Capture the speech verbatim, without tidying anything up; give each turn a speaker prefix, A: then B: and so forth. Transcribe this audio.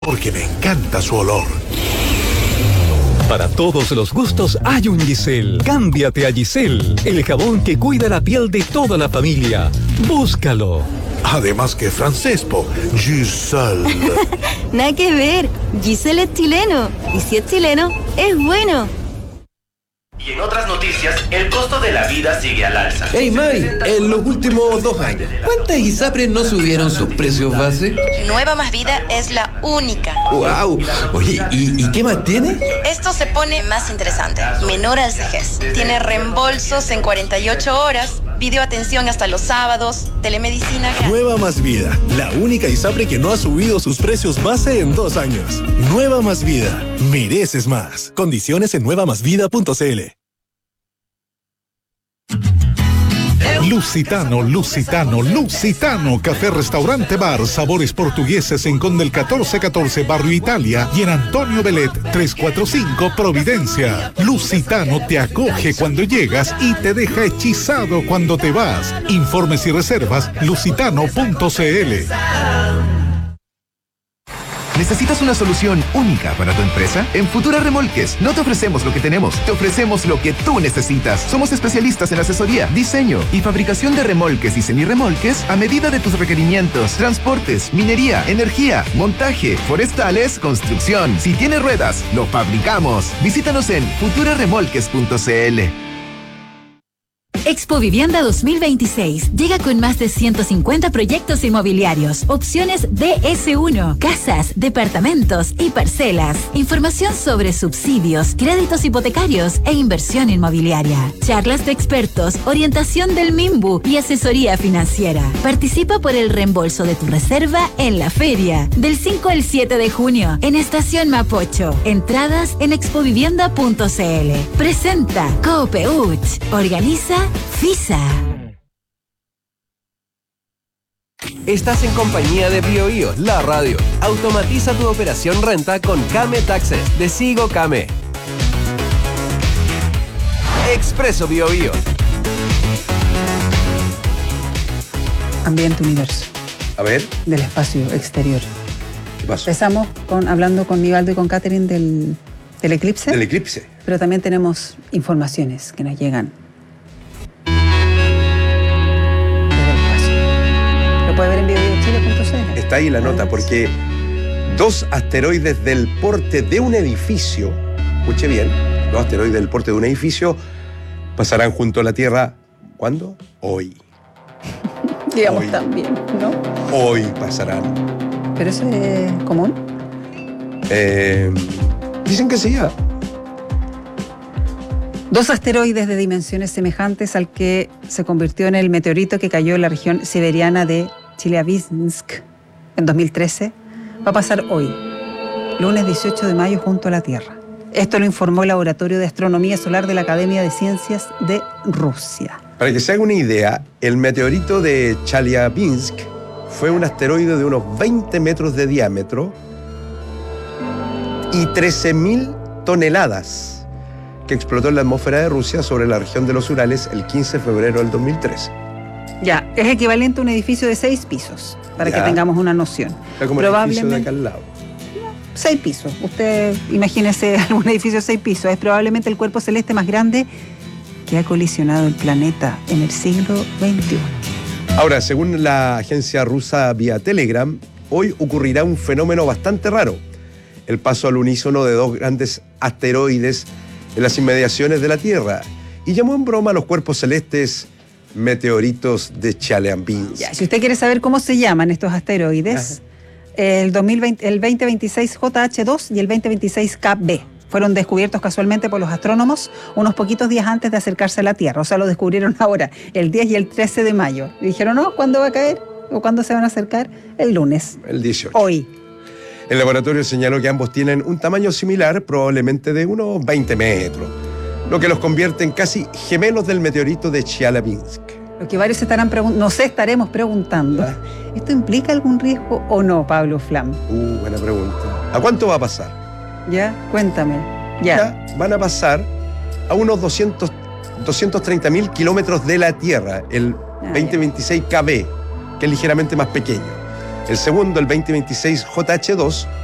A: porque me encanta su olor.
B: Para todos los gustos hay un Giselle. Cámbiate a Giselle, el jabón que cuida la piel de toda la familia. Búscalo.
A: Además que francés, po. Giselle.
C: Nada que ver. Giselle es chileno. Y si es chileno, es bueno.
D: Y en otras noticias, el costo de la vida sigue al alza.
E: Hey May, en los últimos dos años, ¿cuántas ISAPRES no subieron sus precios base?
F: Nueva Más Vida es la única.
E: ¡Wow! Oye, ¿y, y qué más tiene?
F: Esto se pone más interesante. Menor al vejez. Tiene reembolsos en cuarenta y ocho horas, videoatención hasta los sábados, telemedicina.
G: Nueva Más Vida, la única ISAPRE que no ha subido sus precios base en dos años. Nueva Más Vida, mereces más. Condiciones en nueva más vida punto c l.
A: Lusitano, Lusitano, Lusitano, café, restaurante, bar, sabores portugueses en Condel catorce catorce, Barrio Italia, y en Antonio Belet trescientos cuarenta y cinco, Providencia. Lusitano te acoge cuando llegas y te deja hechizado cuando te vas. Informes y reservas, lusitano punto c l.
H: ¿Necesitas una solución única para tu empresa? En Futura Remolques no te ofrecemos lo que tenemos, te ofrecemos lo que tú necesitas. Somos especialistas en asesoría, diseño y fabricación de remolques y semirremolques a medida de tus requerimientos. Transportes, minería, energía, montaje, forestales, construcción. Si tienes ruedas, lo fabricamos. Visítanos en futura remolques punto c l.
I: Expo Vivienda dos mil veintiséis llega con más de ciento cincuenta proyectos inmobiliarios, opciones D S uno, casas, departamentos y parcelas, información sobre subsidios, créditos hipotecarios e inversión inmobiliaria, charlas de expertos, orientación del MIMBU y asesoría financiera. Participa por el reembolso de tu reserva en la feria del cinco al siete de junio en Estación Mapocho. Entradas en expovivienda punto c l. Presenta Coopeuch. Organiza FISA.
J: Estás en compañía de BioBio, la radio. Automatiza tu operación renta con Kame Taxes de Sigo Kame. Expreso BioBio.
K: Ambiente Universo.
L: A ver.
K: Del espacio exterior.
L: ¿Qué pasó?
K: Empezamos con, hablando con Nivaldo y con Catherine del, del eclipse.
L: Del eclipse.
K: Pero también tenemos informaciones que nos llegan. Puede ver en biochile punto c l.
L: Está ahí la nota, porque dos asteroides del porte de un edificio, escuche bien, dos asteroides del porte de un edificio pasarán junto a la Tierra, ¿cuándo? Hoy.
K: Digamos
L: Hoy.
K: También, ¿no?
L: Hoy pasarán.
K: ¿Pero eso es común?
L: Eh, dicen que sí, ¿eh?
K: Dos asteroides de dimensiones semejantes al que se convirtió en el meteorito que cayó en la región siberiana de Chelyabinsk en dos mil trece, va a pasar hoy, lunes dieciocho de mayo, junto a la Tierra. Esto lo informó el Laboratorio de Astronomía Solar de la Academia de Ciencias de Rusia.
L: Para que se haga una idea, el meteorito de Chelyabinsk fue un asteroide de unos veinte metros de diámetro y trece mil toneladas que explotó en la atmósfera de Rusia sobre la región de los Urales el quince de febrero del dos mil trece.
K: Ya, es equivalente a un edificio de seis pisos, para
L: Ya.
K: que tengamos una noción.
L: Está como el edificio de acá al lado.
K: Seis pisos. Usted imagínese algún edificio de seis pisos. Es probablemente el cuerpo celeste más grande que ha colisionado el planeta en el siglo veintiuno.
L: Ahora, según la agencia rusa vía Telegram, hoy ocurrirá un fenómeno bastante raro: el paso al unísono de dos grandes asteroides en las inmediaciones de la Tierra, y llamó en broma a los cuerpos celestes meteoritos de Chelyabinsk.
K: Ya, si usted quiere saber cómo se llaman estos asteroides, el, dos mil veinte, el veinte veintiséis J H dos y el veinte veintiséis K B fueron descubiertos casualmente por los astrónomos unos poquitos días antes de acercarse a la Tierra. O sea, lo descubrieron ahora, el diez y el trece de mayo. Y dijeron, no, ¿cuándo va a caer? ¿O cuándo se van a acercar? El lunes.
L: El dieciocho.
K: Hoy.
L: El laboratorio señaló que ambos tienen un tamaño similar, probablemente de unos veinte metros, lo que los convierte en casi gemelos del meteorito de Chelyabinsk.
K: Lo que varios estarán pregun- nos estaremos preguntando, ¿Ah? ¿esto implica algún riesgo o no, Pablo Flam?
L: Uh, buena pregunta. ¿A cuánto va a pasar?
K: Ya, cuéntame. Ya.
L: ya van a pasar a unos doscientos, doscientos treinta mil kilómetros de la Tierra, el ah, veinte veintiséis K B, que es ligeramente más pequeño. El segundo, el veinte veintiséis J H dos,